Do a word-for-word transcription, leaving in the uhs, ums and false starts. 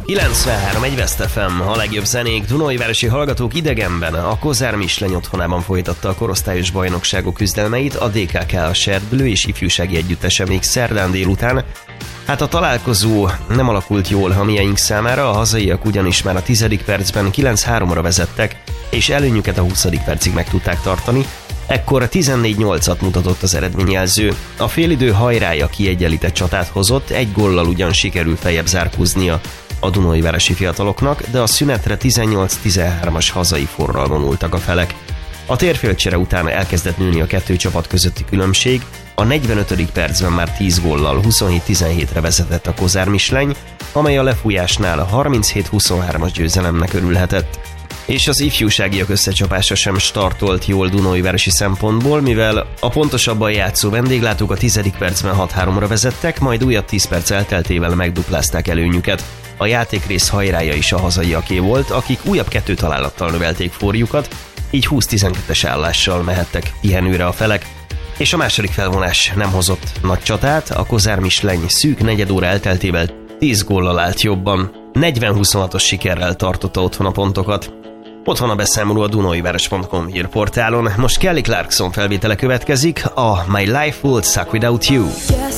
kilencvenhárom egy West ef em, a legjobb zenék, Dunaújvárosi hallgatók idegenben. A Kozár Misleny otthonában folytatta a korosztályos bajnokságok küzdelmeit, a dé ká ká, a Serdblő és ifjúsági együttese még szerdán délután. Hát a találkozó nem alakult jól a mieink számára, a hazaiak ugyanis már a tizedik percben kilenc háromra vezettek, és előnyüket a huszadik percig meg tudták tartani. Ekkor tizennégy nyolcat mutatott az eredményjelző. A félidő hajrája kiegyenlített csatát hozott, egy góllal ugyan sikerült feljebb zárkóznia a dunaújvárosi fiataloknak, de a szünetre tizennyolc tizenhármas hazai forral vonultak a felek. A térfélcsere után elkezdett nőni a kettő csapat közötti különbség, a negyvenötödik percben már tíz góllal huszonhét tizenhétre vezetett a Kozár Misleny, amely a lefújásnál a harminchét huszonhármas győzelemnek örülhetett. És az ifjúságiak összecsapása sem startolt jól dunaújvárosi szempontból, mivel a pontosabban játszó vendéglátók a tizedik percben hat háromra vezettek, majd újabb tíz perc elteltével megduplázták előnyüket. A játékrész hajrája is a hazaiaké volt, akik újabb kettő találattal növelték forjukat, így húsz tizenkettes állással mehettek pihenőre a felek. És a második felvonás nem hozott nagy csatát, a Kozár Misleny szűk negyed óra elteltével tíz góllal állt jobban, negyven huszonhatos sikerrel tartotta otthon a pontokat. Ott van a beszámoló a dunaújváros pont com hírportálon. Most Kelly Clarkson felvétele következik, a My Life Would Suck Without You.